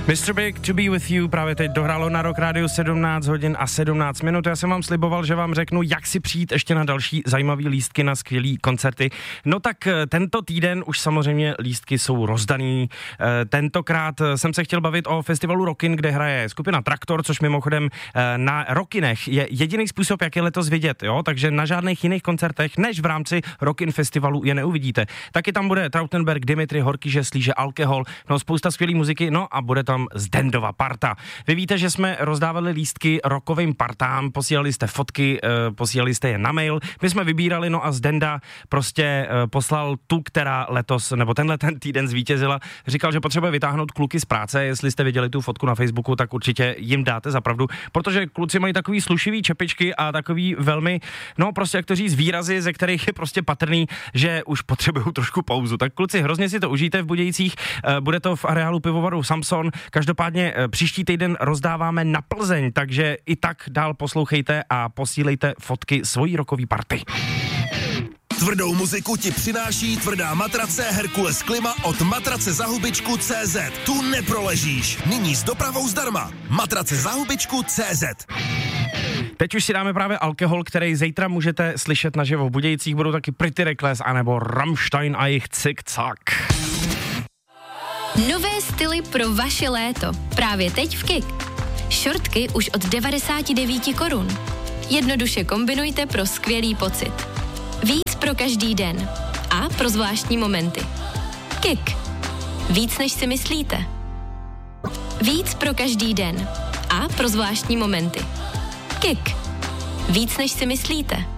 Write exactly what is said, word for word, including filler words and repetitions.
mister Big, To Be With You právě teď dohrálo na Rock Radio sedmnáct hodin a sedmnáct minut. Já jsem vám sliboval, že vám řeknu, jak si přijít ještě na další zajímavý lístky na skvělý koncerty. No tak tento týden už samozřejmě lístky jsou rozdaný. Tentokrát jsem se chtěl bavit o festivalu Rockin, kde hraje skupina Traktor, což mimochodem na Rockinech je jediný způsob, jak je letos vidět, jo? Takže na žádných jiných koncertech, než v rámci Rockin festivalu je neuvidíte. Taky tam bude Trautenberg, Dimitri, Horky, Žeslíže, Alkohol, no spousta skvělý muziky, no a bude tam Zdendova parta. Vy víte, že jsme rozdávali lístky rockovým partám, posílali jste fotky, e, posílali jste je na mail, my jsme vybírali, no a Zdenda prostě e, poslal tu, která letos, nebo tenhle ten týden zvítězila, říkal, že potřebuje vytáhnout kluky z práce, jestli jste viděli tu fotku na Facebooku, tak určitě jim dáte za pravdu, protože kluci mají takový slušivý čepičky a takový velmi, no prostě jak to říct, výrazy, ze kterých je prostě patrný, že už potřebují trošku pauzu. Tak kluci, hrozně si to užijte v Budějcích, e, bude to v areálu pivovaru Samson. Každopádně příští týden rozdáváme na Plzeň, takže i tak dál poslouchejte a posílejte fotky svojí rockový party. Tvrdou muziku ti přináší tvrdá matrace Herkules Klima od matrace za hubičku tečka cé zet. Tu neproležíš. Nyní s dopravou zdarma. Matrace za hubičku tečka cé zet. Teď už si dáme právě Alkohol, který zítra můžete slyšet naživo v Budějcích. Budou taky Pretty Reckless anebo Rammstein a jejich Zick-Zack. Nové styly pro vaše léto. Právě teď v Kik. Šortky už od devadesát devět korun. Jednoduše kombinujte pro skvělý pocit. Víc pro každý den. A pro zvláštní momenty. Kik. Víc než si myslíte. Víc pro každý den. A pro zvláštní momenty. Kik. Víc než si myslíte.